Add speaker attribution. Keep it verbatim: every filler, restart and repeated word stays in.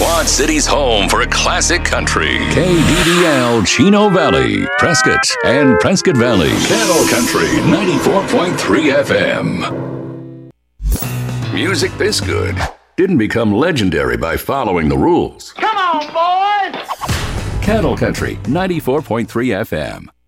Speaker 1: Quad City's home for a classic country. K D D L Chino Valley, Prescott, and Prescott Valley. Cattle Country ninety-four point three F M. Music this good didn't become legendary by following the rules.
Speaker 2: Come on, boys!
Speaker 1: Cattle Country ninety-four point three F M.